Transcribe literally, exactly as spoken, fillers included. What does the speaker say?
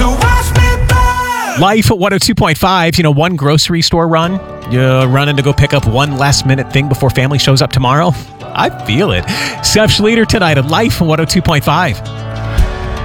So watch me burn. Life at one oh two point five, you know, one grocery store run, you're running to go pick up one last minute thing before family shows up tomorrow. I feel it. Seth Schleter tonight at Life at one oh two point five.